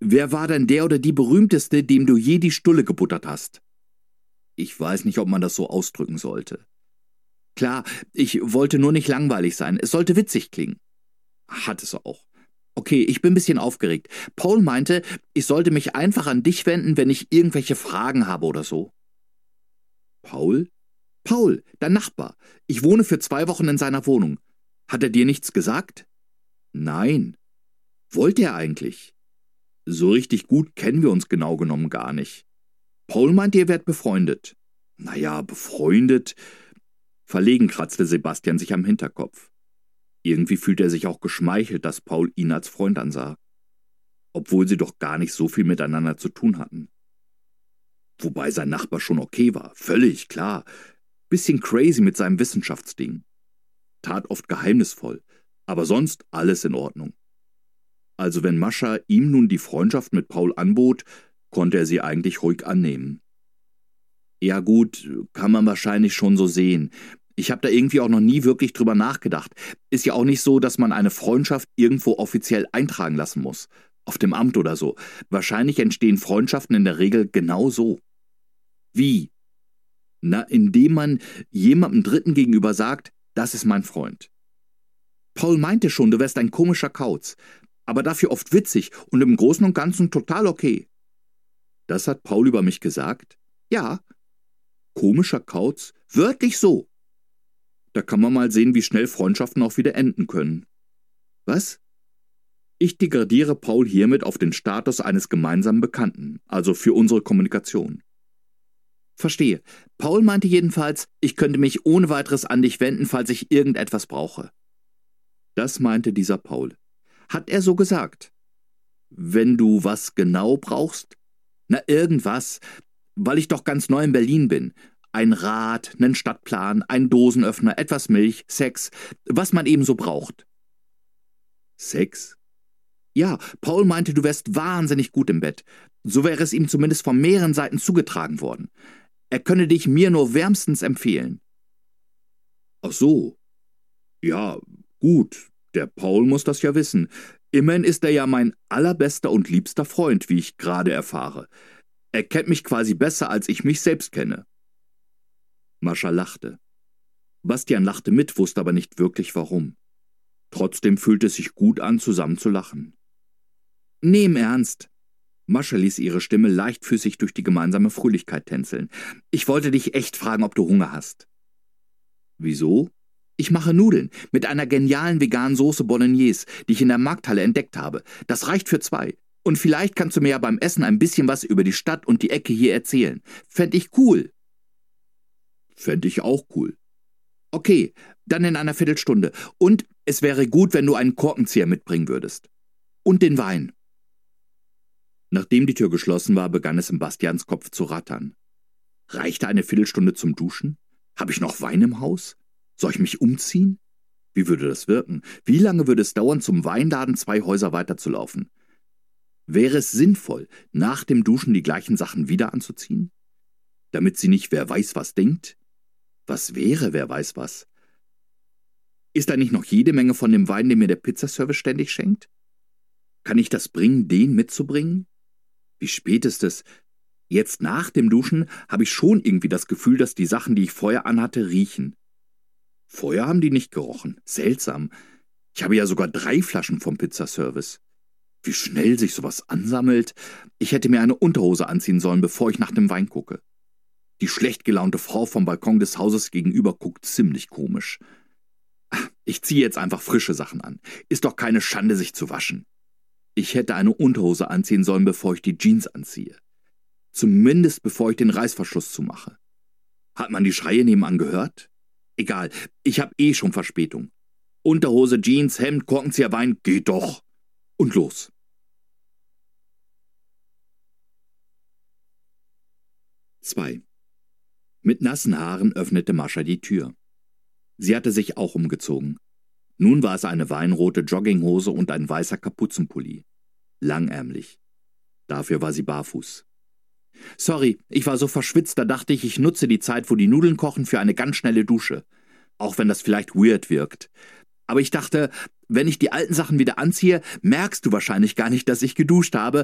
Wer war denn der oder die berühmteste, dem du je die Stulle gebuttert hast? Ich weiß nicht, ob man das so ausdrücken sollte. Klar, ich wollte nur nicht langweilig sein. Es sollte witzig klingen. Hat es auch. Okay, ich bin ein bisschen aufgeregt. Paul meinte, ich sollte mich einfach an dich wenden, wenn ich irgendwelche Fragen habe oder so. Paul? Paul, dein Nachbar. Ich wohne für 2 Wochen in seiner Wohnung. Hat er dir nichts gesagt? Nein. Wollte er eigentlich? So richtig gut kennen wir uns genau genommen gar nicht. Paul meint, ihr werdet befreundet. Naja, befreundet? Verlegen kratzte Sebastian sich am Hinterkopf. Irgendwie fühlte er sich auch geschmeichelt, dass Paul ihn als Freund ansah. Obwohl sie doch gar nicht so viel miteinander zu tun hatten. Wobei sein Nachbar schon okay war, völlig klar. Bisschen crazy mit seinem Wissenschaftsding. Tat oft geheimnisvoll, aber sonst alles in Ordnung. Also wenn Mascha ihm nun die Freundschaft mit Paul anbot, konnte er sie eigentlich ruhig annehmen. Ja gut, kann man wahrscheinlich schon so sehen. Ich habe da irgendwie auch noch nie wirklich drüber nachgedacht. Ist ja auch nicht so, dass man eine Freundschaft irgendwo offiziell eintragen lassen muss. Auf dem Amt oder so. Wahrscheinlich entstehen Freundschaften in der Regel genau so. Wie? Na, indem man jemandem Dritten gegenüber sagt, das ist mein Freund. Paul meinte schon, du wärst ein komischer Kauz, aber dafür oft witzig und im Großen und Ganzen total okay. Das hat Paul über mich gesagt? Ja. Komischer Kauz? Wörtlich so. Da kann man mal sehen, wie schnell Freundschaften auch wieder enden können. Was? Ich degradiere Paul hiermit auf den Status eines gemeinsamen Bekannten, also für unsere Kommunikation. Verstehe. Paul meinte jedenfalls, ich könnte mich ohne weiteres an dich wenden, falls ich irgendetwas brauche. Das meinte dieser Paul. Hat er so gesagt? Wenn du was genau brauchst? Na, irgendwas, weil ich doch ganz neu in Berlin bin. Ein Rad, nen Stadtplan, ein Dosenöffner, etwas Milch, Sex, was man eben so braucht. Sex? Ja, Paul meinte, du wärst wahnsinnig gut im Bett. So wäre es ihm zumindest von mehreren Seiten zugetragen worden. Er könne dich mir nur wärmstens empfehlen. Ach so. Ja, gut, der Paul muss das ja wissen. Immerhin ist er ja mein allerbester und liebster Freund, wie ich gerade erfahre. Er kennt mich quasi besser, als ich mich selbst kenne. Mascha lachte. Bastian lachte mit, wusste aber nicht wirklich warum. Trotzdem fühlte es sich gut an, zusammen zu lachen. Nee, im Ernst. Mascha ließ ihre Stimme leichtfüßig durch die gemeinsame Fröhlichkeit tänzeln. Ich wollte dich echt fragen, ob du Hunger hast. Wieso? Ich mache Nudeln mit einer genialen veganen Soße Bolognese, die ich in der Markthalle entdeckt habe. Das reicht für 2. Und vielleicht kannst du mir ja beim Essen ein bisschen was über die Stadt und die Ecke hier erzählen. Fänd ich cool. Fänd ich auch cool. Okay, dann in einer Viertelstunde. Und es wäre gut, wenn du einen Korkenzieher mitbringen würdest. Und den Wein. Nachdem die Tür geschlossen war, begann es in Bastians Kopf zu rattern. Reichte eine Viertelstunde zum Duschen? Habe ich noch Wein im Haus? Soll ich mich umziehen? Wie würde das wirken? Wie lange würde es dauern, zum Weinladen 2 Häuser weiterzulaufen? Wäre es sinnvoll, nach dem Duschen die gleichen Sachen wieder anzuziehen? Damit sie nicht wer weiß was denkt? Was wäre wer weiß was? Ist da nicht noch jede Menge von dem Wein, den mir der Pizzaservice ständig schenkt? Kann ich das bringen, den mitzubringen? Wie spät ist es? Jetzt nach dem Duschen habe ich schon irgendwie das Gefühl, dass die Sachen, die ich vorher anhatte, riechen. Vorher haben die nicht gerochen. Seltsam. Ich habe ja sogar 3 Flaschen vom Pizzaservice. Wie schnell sich sowas ansammelt. Ich hätte mir eine Unterhose anziehen sollen, bevor ich nach dem Wein gucke. Die schlecht gelaunte Frau vom Balkon des Hauses gegenüber guckt ziemlich komisch. Ich ziehe jetzt einfach frische Sachen an. Ist doch keine Schande, sich zu waschen. Ich hätte eine Unterhose anziehen sollen, bevor ich die Jeans anziehe. Zumindest bevor ich den Reißverschluss zumache. Hat man die Schreie nebenan gehört? Egal, ich habe eh schon Verspätung. Unterhose, Jeans, Hemd, Korkenzieher, Wein, geht doch. Und los. Zwei. Mit nassen Haaren öffnete Mascha die Tür. Sie hatte sich auch umgezogen. Nun war es eine weinrote Jogginghose und ein weißer Kapuzenpulli. Langärmlich. Dafür war sie barfuß. Sorry, ich war so verschwitzt, da dachte ich nutze die Zeit, wo die Nudeln kochen, für eine ganz schnelle Dusche. Auch wenn das vielleicht weird wirkt. Aber ich dachte, wenn ich die alten Sachen wieder anziehe, merkst du wahrscheinlich gar nicht, dass ich geduscht habe